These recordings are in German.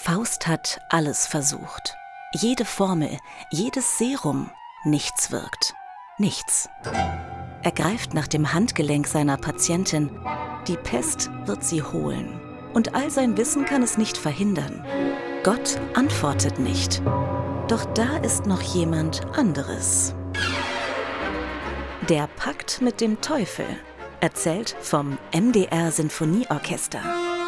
Faust hat alles versucht. Jede Formel, jedes Serum, nichts wirkt. Nichts. Er greift nach dem Handgelenk seiner Patientin. Die Pest wird sie holen. Und all sein Wissen kann es nicht verhindern. Gott antwortet nicht. Doch da ist noch jemand anderes. Der Pakt mit dem Teufel, erzählt vom MDR Sinfonieorchester.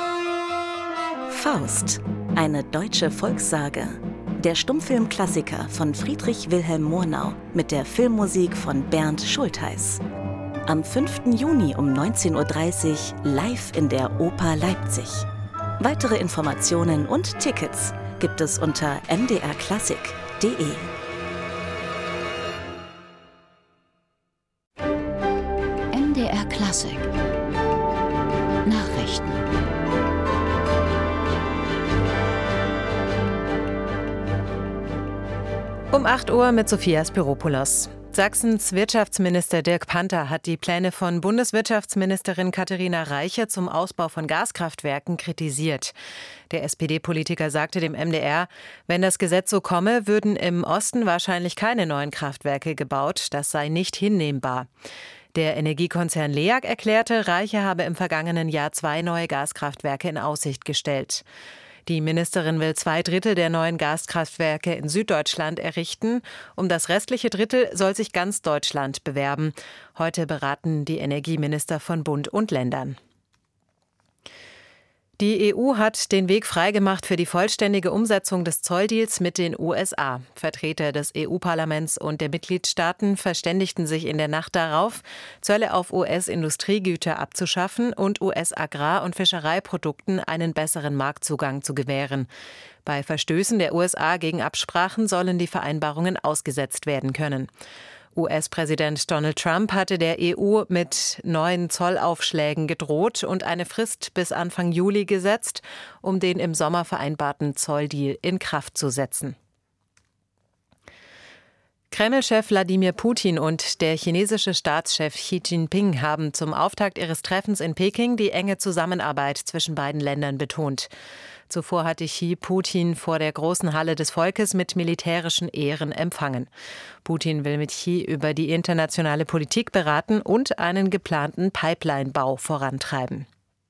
Faust, eine deutsche Volkssage. Der Stummfilmklassiker von Friedrich Wilhelm Murnau mit der Filmmusik von Bernd Schultheiß. Am 5. Juni um 19:30 Uhr live in der Oper Leipzig. Weitere Informationen und Tickets gibt es unter mdrklassik.de. MDR Klassik Nachrichten. Um 8 Uhr mit Sophia Spiropoulos. Sachsens Wirtschaftsminister Dirk Panther hat die Pläne von Bundeswirtschaftsministerin Katharina Reiche zum Ausbau von Gaskraftwerken kritisiert. Der SPD-Politiker sagte dem MDR, wenn das Gesetz so komme, würden im Osten wahrscheinlich keine neuen Kraftwerke gebaut. Das sei nicht hinnehmbar. Der Energiekonzern LEAG erklärte, Reiche habe im vergangenen Jahr 2 neue Gaskraftwerke in Aussicht gestellt. Die Ministerin will 2/3 der neuen Gaskraftwerke in Süddeutschland errichten. Um das restliche Drittel soll sich ganz Deutschland bewerben. Heute beraten die Energieminister von Bund und Ländern. Die EU hat den Weg freigemacht für die vollständige Umsetzung des Zolldeals mit den USA. Vertreter des EU-Parlaments und der Mitgliedstaaten verständigten sich in der Nacht darauf, Zölle auf US-Industriegüter abzuschaffen und US-Agrar- und Fischereiprodukten einen besseren Marktzugang zu gewähren. Bei Verstößen der USA gegen Absprachen sollen die Vereinbarungen ausgesetzt werden können. US-Präsident Donald Trump hatte der EU mit neuen Zollaufschlägen gedroht und eine Frist bis Anfang Juli gesetzt, um den im Sommer vereinbarten Zolldeal in Kraft zu setzen. Kreml-Chef Wladimir Putin und der chinesische Staatschef Xi Jinping haben zum Auftakt ihres Treffens in Peking die enge Zusammenarbeit zwischen beiden Ländern betont. Zuvor hatte Xi Putin vor der großen Halle des Volkes mit militärischen Ehren empfangen. Putin will mit Xi über die internationale Politik beraten und einen geplanten Pipeline-Bau vorantreiben.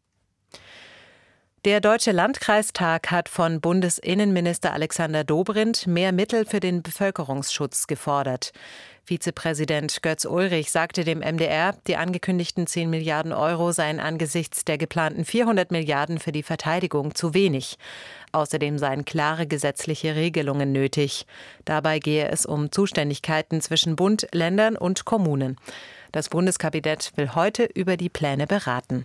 Der Deutsche Landkreistag hat von Bundesinnenminister Alexander Dobrindt mehr Mittel für den Bevölkerungsschutz gefordert. Vizepräsident Götz Ulrich sagte dem MDR, die angekündigten 10 Milliarden Euro seien angesichts der geplanten 400 Milliarden für die Verteidigung zu wenig. Außerdem seien klare gesetzliche Regelungen nötig. Dabei gehe es um Zuständigkeiten zwischen Bund, Ländern und Kommunen. Das Bundeskabinett will heute über die Pläne beraten.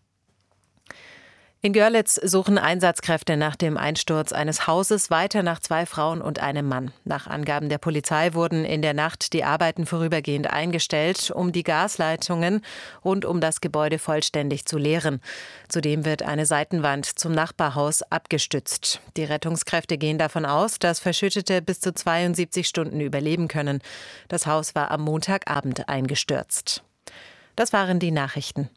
In Görlitz suchen Einsatzkräfte nach dem Einsturz eines Hauses weiter nach 2 Frauen und einem Mann. Nach Angaben der Polizei wurden in der Nacht die Arbeiten vorübergehend eingestellt, um die Gasleitungen rund um das Gebäude vollständig zu leeren. Zudem wird eine Seitenwand zum Nachbarhaus abgestützt. Die Rettungskräfte gehen davon aus, dass Verschüttete bis zu 72 Stunden überleben können. Das Haus war am Montagabend eingestürzt. Das waren die Nachrichten.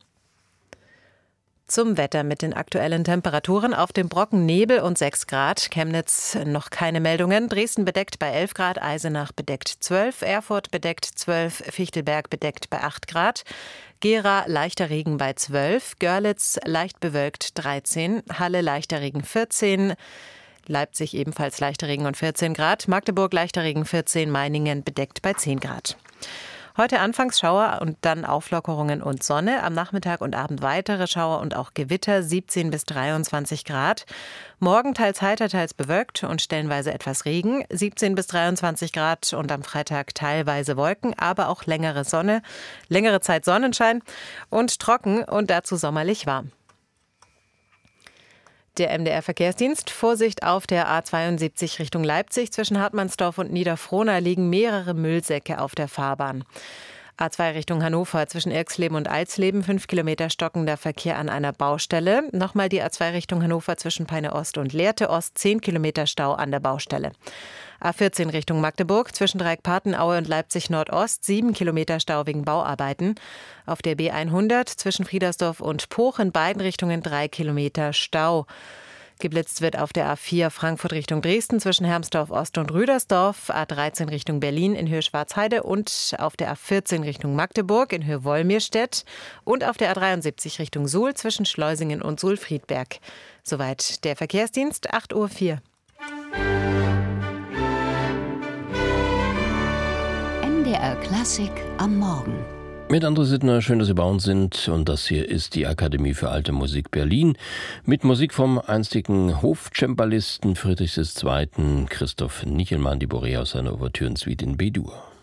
Zum Wetter mit den aktuellen Temperaturen: auf dem Brocken Nebel und 6 Grad, Chemnitz noch keine Meldungen, Dresden bedeckt bei 11 Grad, Eisenach bedeckt 12, Erfurt bedeckt 12, Fichtelberg bedeckt bei 8 Grad, Gera leichter Regen bei 12, Görlitz leicht bewölkt 13, Halle leichter Regen 14, Leipzig ebenfalls leichter Regen und 14 Grad, Magdeburg leichter Regen 14, Meiningen bedeckt bei 10 Grad. Heute anfangs Schauer und dann Auflockerungen und Sonne. Am Nachmittag und Abend weitere Schauer und auch Gewitter, 17 bis 23 Grad. Morgen teils heiter, teils bewölkt und stellenweise etwas Regen, 17 bis 23 Grad. Und am Freitag teilweise Wolken, aber auch längere Zeit Sonnenschein und trocken und dazu sommerlich warm. Der MDR-Verkehrsdienst: Vorsicht auf der A72 Richtung Leipzig. Zwischen Hartmannsdorf und Niederfrohna liegen mehrere Müllsäcke auf der Fahrbahn. A2 Richtung Hannover, zwischen Irxleben und Alsleben 5 Kilometer stockender Verkehr an einer Baustelle. Nochmal die A2 Richtung Hannover zwischen Peine Ost und Lehrte Ost, 10 Kilometer Stau an der Baustelle. A14 Richtung Magdeburg, zwischen Dreieckpatenaue und Leipzig Nordost, 7 Kilometer Stau wegen Bauarbeiten. Auf der B100 zwischen Friedersdorf und Poch in beiden Richtungen 3 Kilometer Stau. Geblitzt wird auf der A4 Frankfurt Richtung Dresden zwischen Hermsdorf Ost und Rüdersdorf, A13 Richtung Berlin in Höhe Schwarzheide und auf der A14 Richtung Magdeburg in Höhe Wolmirstedt und auf der A73 Richtung Suhl zwischen Schleusingen und Suhl-Friedberg. Soweit der Verkehrsdienst, 8:04 Uhr. NDR Klassik am Morgen. Mit André Sittner, schön, dass Sie bei uns sind. Und das hier ist die Akademie für Alte Musik Berlin mit Musik vom einstigen Hofcembalisten Friedrichs II. Christoph Nichelmann, die Bourrée aus seiner Ouvertüren-Suite in B-Dur.